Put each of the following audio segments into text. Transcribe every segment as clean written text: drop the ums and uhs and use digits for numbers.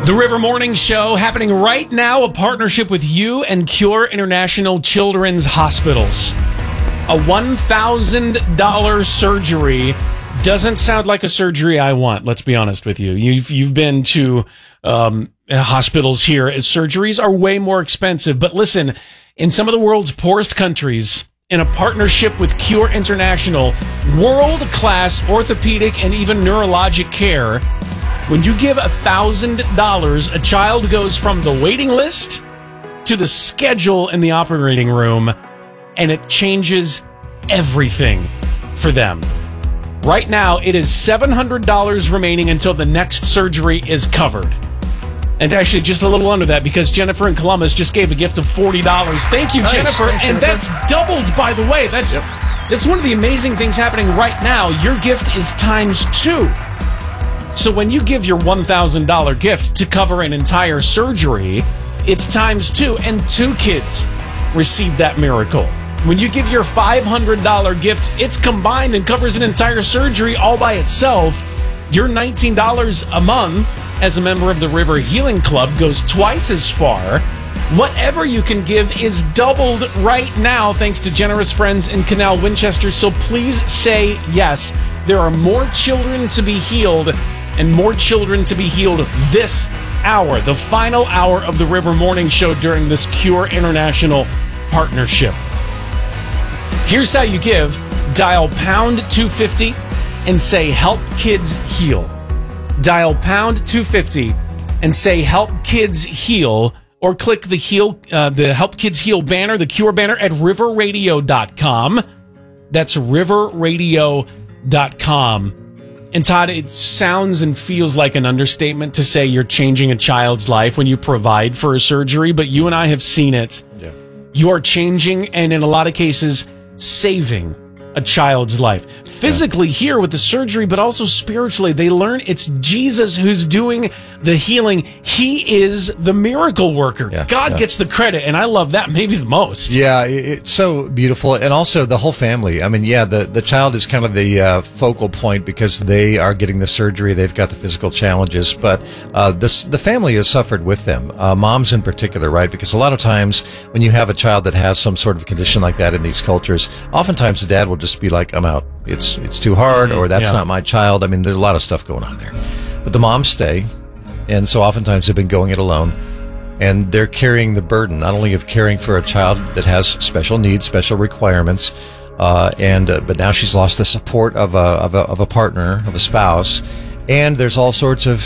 The River Morning Show happening right now, a partnership with you and Cure International Children's Hospitals. A $1,000 surgery doesn't sound like a surgery I want, let's be honest with you. You've been to hospitals here. Surgeries are way more expensive. But listen, in some of the world's poorest countries, in a partnership with Cure International, world-class orthopedic and even neurologic care, when you give $1,000, a child goes from the waiting list to the schedule in the operating room, and it changes everything for them. Right now, it is $700 remaining until the next surgery is covered. And actually, just a little under that, because Jennifer in Columbus just gave a gift of $40. Thank you, Jennifer. Nice. And that's doubled, by the way. That's one of the amazing things happening right now. Your gift is times 2. So when you give your $1,000 gift to cover an entire surgery, it's times 2, and 2 kids receive that miracle. When you give your $500 gift, it's combined and covers an entire surgery all by itself. Your $19 a month as a member of the River Healing Club goes twice as far. Whatever you can give is doubled right now thanks to generous friends in Canal Winchester. So please say yes. There are more children to be healed and more children to be healed this hour, the final hour of the River Morning Show during this Cure International partnership. Here's how you give. Dial pound 250 and say help kids heal. Dial pound 250 and say help kids heal, or click the Help Kids Heal banner, the Cure banner at riverradio.com. That's riverradio.com. And Todd, it sounds and feels like an understatement to say you're changing a child's life when you provide for a surgery, but you and I have seen it. Yeah. You are changing, and in a lot of cases, saving a child's life. Physically here with the surgery, but also spiritually. They learn it's Jesus who's doing the healing. He is the miracle worker. God gets the credit, and I love that maybe the most. Yeah, it's so beautiful. And also the whole family. I mean, the child is kind of the focal point because they are getting the surgery. They've got the physical challenges, but the family has suffered with them. Moms in particular, right? Because a lot of times when you have a child that has some sort of condition like that in these cultures, oftentimes the dad will just be like, I'm out. It's too hard, or that's not my child. I mean, there's a lot of stuff going on there. But the moms stay, and so oftentimes they've been going it alone, and they're carrying the burden, not only of caring for a child that has special needs, special requirements, but now she's lost the support of a partner, of a spouse, and there's all sorts of,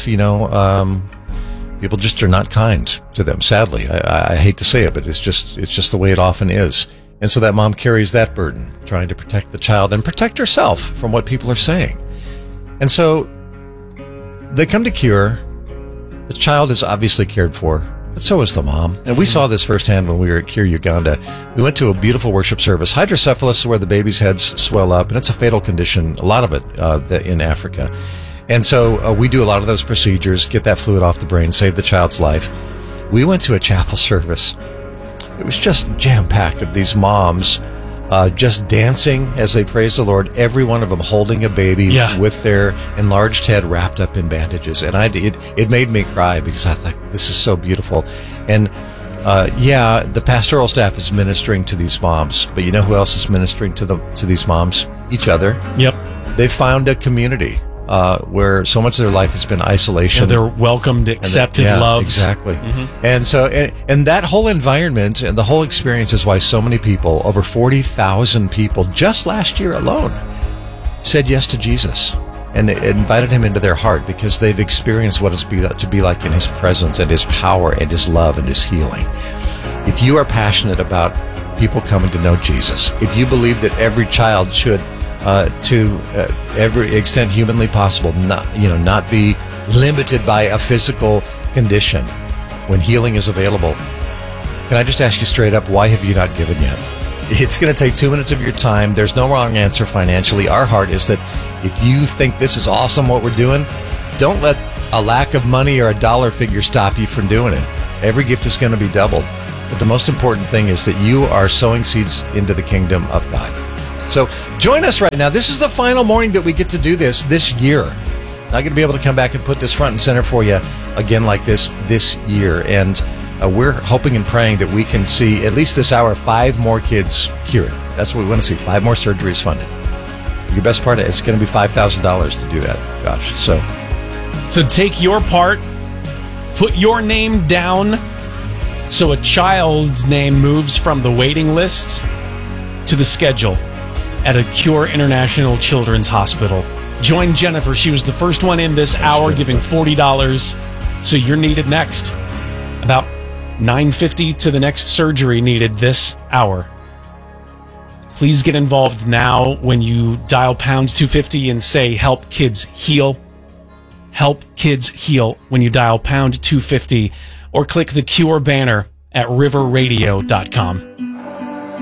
people just are not kind to them, sadly. I hate to say it, but it's just the way it often is. And so that mom carries that burden, trying to protect the child and protect herself from what people are saying. And so they come to Cure. The child is obviously cared for, but so is the mom. And we saw this firsthand when we were at Cure Uganda. We went to a beautiful worship service. Hydrocephalus is where the baby's heads swell up, and it's a fatal condition, a lot of it in Africa. And so we do a lot of those procedures, get that fluid off the brain, save the child's life. We went to a chapel service. It was just jam-packed of these moms just dancing as they praise the Lord, every one of them holding a baby with their enlarged head wrapped up in bandages. And it made me cry because I thought, this is so beautiful. And the pastoral staff is ministering to these moms, but you know who else is ministering to these moms? Each other. Yep. They found a community where so much of their life has been isolation. Yeah, they're welcomed, accepted, loved. Exactly. Mm-hmm. And so, and that whole environment and the whole experience is why so many people, over 40,000 people, just last year alone, said yes to Jesus and invited him into their heart because they've experienced what it's to be like in his presence and his power and his love and his healing. If you are passionate about people coming to know Jesus, if you believe that every child should to every extent humanly possible, not be limited by a physical condition when healing is available. Can I just ask you straight up, why have you not given yet? It's going to take 2 minutes of your time. There's no wrong answer financially. Our heart is that if you think this is awesome what we're doing, don't let a lack of money or a dollar figure stop you from doing it. Every gift is going to be doubled. But the most important thing is that you are sowing seeds into the kingdom of God. So join us right now. This is the final morning that we get to do this year. Not going to be able to come back and put this front and center for you again like this year. And we're hoping and praying that we can see, at least this hour, 5 more kids cured. That's what we want to see, 5 more surgeries funded. Your best part, it's going to be $5,000 to do that, Josh. So take your part, put your name down so a child's name moves from the waiting list to the schedule at a Cure International Children's Hospital. Join Jennifer. She was the first one in this hour, giving $40. So you're needed next. About $9.50 to the next surgery needed this hour. Please get involved now when you dial pound 250 and say help kids heal. Help kids heal when you dial pound 250 or click the Cure banner at riverradio.com.